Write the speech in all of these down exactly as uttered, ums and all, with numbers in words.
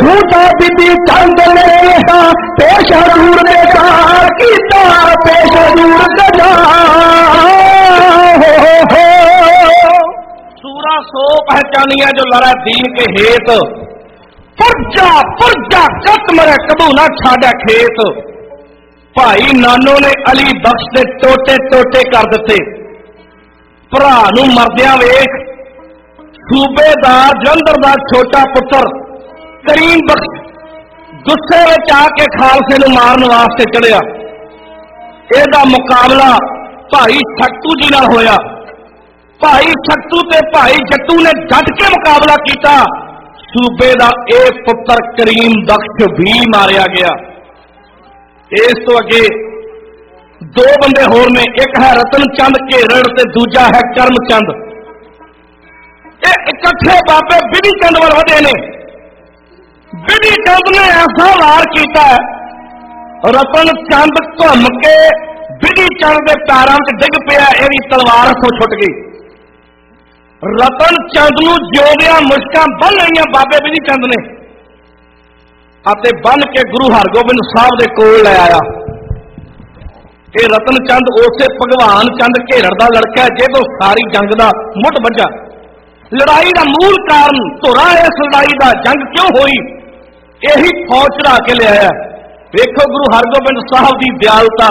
झूठा बीबी चंद ने पेश हजूर बेकार कीता पेश हजूर सजा सूरा सो पहचानिया जो लड़ा दीन के हेत पुरजा पुरजा कत मरे कबू ना छाड़ा खेत। भाई नानो ने अली बख्श दे टोटे टोटे कर दिते। भरा नूं मरदियां वेख सूबेदार जलंधर दा छोटा पुत्र करीम बख्श गुस्से विच आके खालसे नूं मारन वास्ते चढ़िया। इहदा मुकाबला भाई छट्टू जी नाल होया। भाई छट्टू ते भाई जट्टू ने डट के मुकाबला किया। सूबे का एक पुत्र करीम बख्श भी मारिया गया। इस तो अगे दो बंदे होर ने, एक है रतन चंद घेरड़ ते दूजा है करमचंद। ये इकट्ठे बाबे बिधी चंद वाल वधे ने। बिधी चंद ने ऐसा वार किया, रतन चंद घुम के बिधी चंद के पैरों च डिग पिया। यह तलवार हथों छुट गई। रतन चंद नूं जिउंदियां मुश्कां बन लईआं बाबे बिधी चंद ने अते बन के गुरु हरगोबिंद साहब दे कोल ले आया। ये रतन चंद उसे भगवान चंद घेरड़ दा लड़का है जे तो सारी जंग दा मुੱਢ ਵੱਜਾ। लड़ाई का मूल कारण धुरा इस लड़ाई का जंग क्यों हुई, यही फौज चढ़ा के ले आया। देखो गुरु हरगोबिंद साहब की दयालता।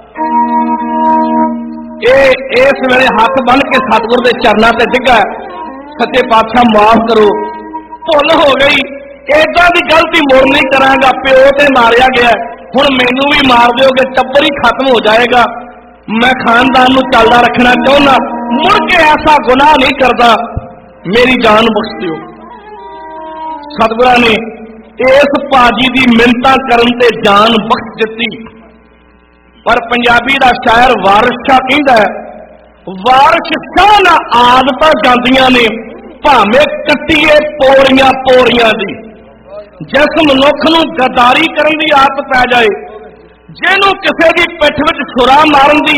इस वेले हथ बन के सतगुर के चरणों से डिगा, सच्चे पातशाह माफ करो, भुल हो गई, इदा की गलती मुड़ नहीं करांगा। प्यो ते मारिया गया, हुण मैनू भी मार दोगे, टब्बर ही खत्म हो जाएगा। मैं खानदान नूं चलदा रखना चाहुंदा, मुड़ के ऐसा गुनाह नहीं करता, मेरी जान बख्श दिओ। सतगुरां ने इस पाजी की मिन्नतां करन ते जान बख्श दित्ती। पर पंजाबी का शायर वारिस शाह कहता है, वारिस शाह ना आदतां जांदियां ने भावें कट्टीए पोरियां पोरियां दी। जिस मनुख नूं गद्दारी करन दी आदत पै जाए, जिहनूं किसी की पिठ विच छुरा मारन दी